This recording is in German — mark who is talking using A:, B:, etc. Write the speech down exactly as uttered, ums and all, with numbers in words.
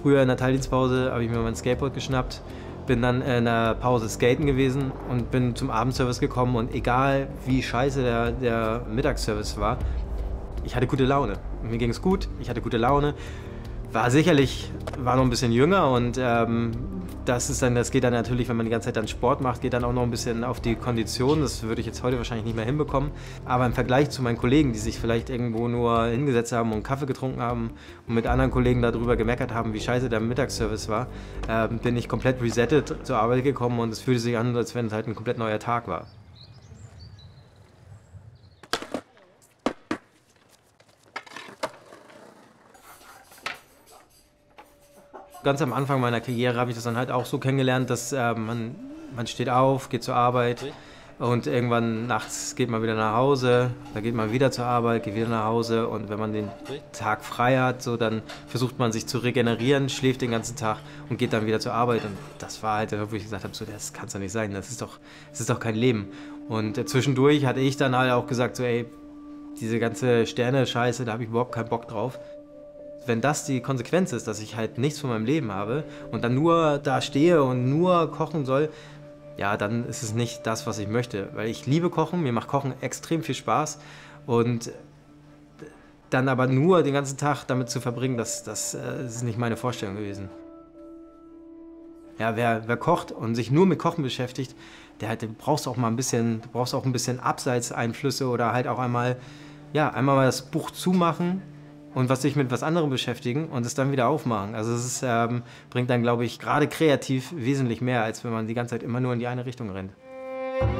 A: früher in der Teildienstpause habe ich mir mein Skateboard geschnappt, bin dann in der Pause skaten gewesen und bin zum Abendservice gekommen und egal wie scheiße der, der Mittagsservice war, ich hatte gute Laune. Mir ging es gut, ich hatte gute Laune. War sicherlich, war noch ein bisschen jünger und ähm, das ist dann, das geht dann natürlich, wenn man die ganze Zeit dann Sport macht, geht dann auch noch ein bisschen auf die Kondition. Das würde ich jetzt heute wahrscheinlich nicht mehr hinbekommen. Aber im Vergleich zu meinen Kollegen, die sich vielleicht irgendwo nur hingesetzt haben und Kaffee getrunken haben und mit anderen Kollegen darüber gemeckert haben, wie scheiße der Mittagsservice war, äh, bin ich komplett resettet zur Arbeit gekommen und es fühlte sich an, als wenn es halt ein komplett neuer Tag war. Ganz am Anfang meiner Karriere habe ich das dann halt auch so kennengelernt, dass äh, man, man steht auf, geht zur Arbeit und irgendwann nachts geht man wieder nach Hause, dann geht man wieder zur Arbeit, geht wieder nach Hause und wenn man den Tag frei hat, so, dann versucht man sich zu regenerieren, schläft den ganzen Tag und geht dann wieder zur Arbeit und das war halt, wo ich gesagt habe, so, das kann es doch nicht sein, das ist doch, das ist doch kein Leben. Und äh, zwischendurch hatte ich dann halt auch gesagt, so, ey, diese ganze Sterne-Scheiße, da habe ich überhaupt keinen Bock drauf. Wenn das die Konsequenz ist, dass ich halt nichts von meinem Leben habe und dann nur da stehe und nur kochen soll, ja, dann ist es nicht das, was ich möchte. Weil ich liebe Kochen, mir macht Kochen extrem viel Spaß und dann aber nur den ganzen Tag damit zu verbringen, das, das, das ist nicht meine Vorstellung gewesen. Ja, wer, wer kocht und sich nur mit Kochen beschäftigt, der halt, den brauchst auch mal ein bisschen, du brauchst auch ein bisschen Abseitseinflüsse oder halt auch einmal, ja, einmal mal das Buch zumachen und was sich mit was anderem beschäftigen und es dann wieder aufmachen. Also es ist, ähm, bringt dann, glaube ich, gerade kreativ wesentlich mehr, als wenn man die ganze Zeit immer nur in die eine Richtung rennt.